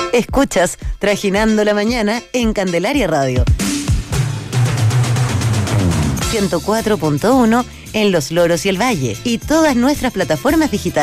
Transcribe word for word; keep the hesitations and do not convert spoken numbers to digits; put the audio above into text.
Escuchas Trajinando la Mañana en Candelaria Radio. ciento cuatro punto uno en Los Loros y el Valle y todas nuestras plataformas digitales.